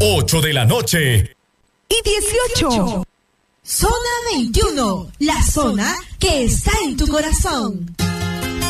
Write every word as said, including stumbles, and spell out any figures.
ocho de la noche. Y dieciocho. Zona veintiuno, la zona que está en tu corazón.